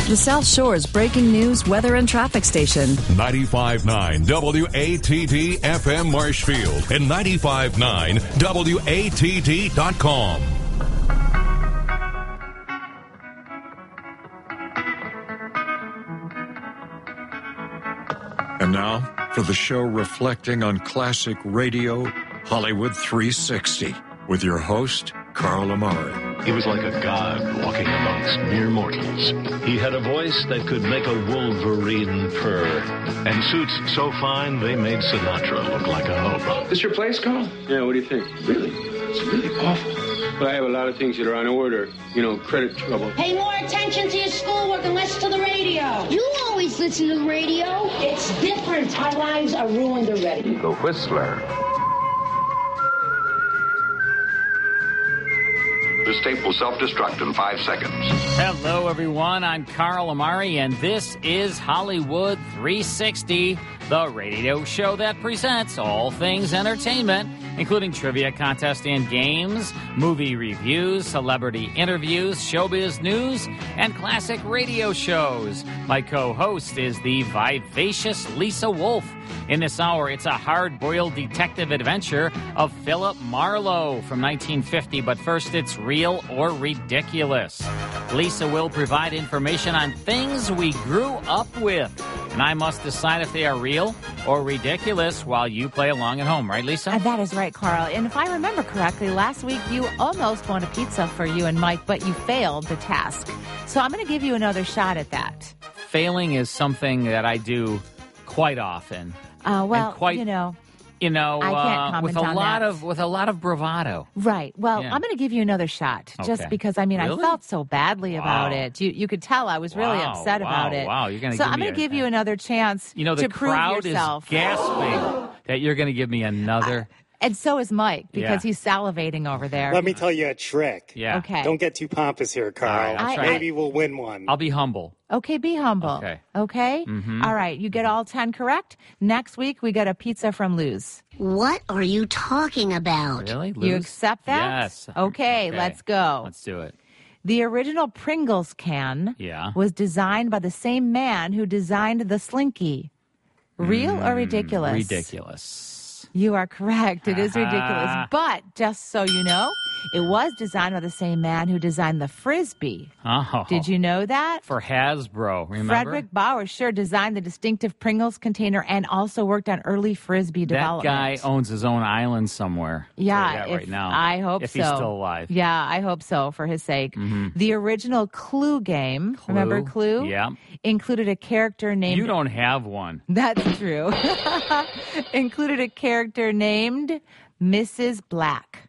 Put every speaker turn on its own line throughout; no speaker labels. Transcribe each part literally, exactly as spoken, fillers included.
the South Shore's breaking news, weather, and traffic station.
ninety-five point nine W A T D F M Marshfield and ninety-five point nine W A T D dot com.
And now, for the show reflecting on classic radio, Hollywood three sixty, with your host, Carl Amari.
He was like a god walking amongst mere mortals. He had a voice that could make a wolverine purr, and suits so fine they made Sinatra look like a hobo.
This your place, Carl? Yeah, what do you think? Really? It's really awful. But I have a lot of things that are on order. You know, credit trouble.
Pay more attention to your schoolwork and less to the radio.
You always listen to the radio.
It's different. Our lives are ruined already.
The Whistler.
This tape will self-destruct in five seconds.
Hello, everyone. I'm Carl Amari, and this is Hollywood three sixty, the radio show that presents all things entertainment, including trivia contests and games, movie reviews, celebrity interviews, showbiz news, and classic radio shows. My co-host is the vivacious Lisa Wolf. In this hour, it's a hard-boiled detective adventure of Philip Marlowe from nineteen fifty. But first, it's Real or Ridiculous. Lisa will provide information on things we grew up with, and I must decide if they are real or ridiculous while you play along at home. Right, Lisa?
Uh, that is right, Carl. And if I remember correctly, last week you almost won a pizza for you and Mike, but you failed the task. So I'm going to give you another shot at that.
Failing is something that I do quite often.
Uh, well,
quite,
you know,
you know,
I can't
uh,
comment
with a
on
lot
that.
of with a lot of bravado.
Right. Well,
Yeah.
I'm going to give you another shot, just
Okay.
because I mean
Really?
I felt so badly
Wow.
about it. You you could tell I was really
Wow,
upset
wow,
about it.
wow. You're gonna
so
give
I'm
me
going to
a-
give you another chance.
You know, the
to prove
crowd
yourself.
is gasping that you're going to give me another.
And so is Mike, because
Yeah.
he's salivating over there.
Let me tell you a trick.
Yeah.
Okay.
Don't get too pompous here, Carl.
All right, I'll try.
Maybe we'll win one.
I'll be humble.
Okay, be humble.
Okay.
Okay?
Mhm.
All right, you get all ten correct. Next week, we get a pizza from Luz.
What are you talking about?
Really?
You
Lose?
accept that?
Yes.
Okay, let's go.
Let's do it.
The original Pringles can
Yeah.
was designed by the same man who designed the Slinky. Real or ridiculous?
Ridiculous.
You are correct. It is ridiculous.
Ah.
But just so you know, it was designed by the same man who designed the Frisbee.
Oh.
Did you know that?
For Hasbro, remember?
Frederick Bauer sure designed the distinctive Pringles container and also worked on early Frisbee
That
development.
guy owns his own island somewhere.
Yeah,
I'll tell you that
if,
right now.
I hope
if
so.
he's still alive.
Yeah, I hope so for his sake.
Mhm.
The original Clue game,
Clue?
remember Clue?
Yeah.
Included a character named...
You don't have one.
That's true. Included a character named Missus Black.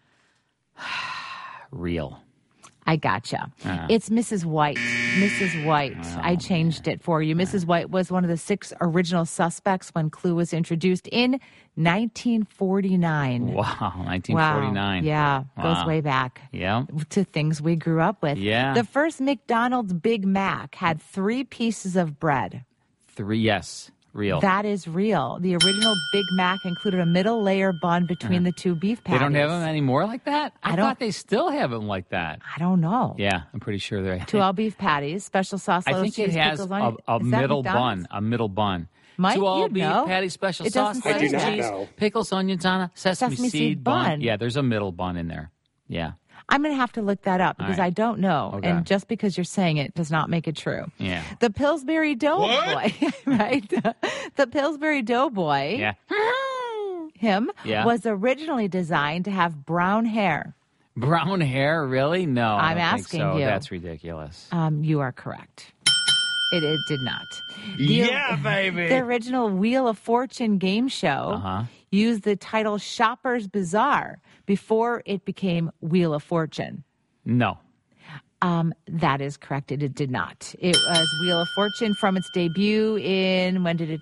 Real.
I gotcha.
Uh.
It's Missus White. Missus White.
Oh,
I changed it for you. Missus White was one of the six original suspects when Clue was introduced in nineteen forty-nine.
Wow, nineteen forty-nine.
Wow. Yeah, goes
Wow.
way back.
Yeah.
To things we grew up with.
Yeah.
The first McDonald's Big Mac had three pieces of bread.
Three, yes. Real.
That is real. The original Big Mac included a middle layer bun between the two beef
they
patties.
don't have them anymore like that? I,
I don't-
thought they still have them like that.
I don't know.
Yeah, I'm pretty sure they
Two all beef patties, special sauce,
I
lettuce,
think it
cheese,
has
pickles,
a,
onion.
a
Is that
middle
McDonald's?
bun. A middle bun.
Mike,
Two all
you'd
beef
know.
patty, special
It
sauce,
doesn't say
I do
lettuce,
not
cheese,
know.
pickles, onions on a sesame,
Sesame
seed,
seed
bun.
bun.
Yeah, there's a middle bun in there. Yeah,
I'm going to have to look that up because
right.
I don't know.
Okay.
And just because you're saying it does not make it true.
yeah.
The Pillsbury Doughboy, right? The Pillsbury Doughboy,
Yeah.
him,
Yeah.
was originally designed to have brown hair.
Brown hair, really? No, I
I'm
don't think
asking
so.
you.
That's ridiculous.
Um, you are correct. It, it did not. The-
Yeah, baby.
The original Wheel of Fortune game show
Uh-huh.
used the title Shopper's Bazaar before it became Wheel of Fortune.
No.
Um, that is correct. It, it did not. It was Wheel of Fortune from its debut in, when did it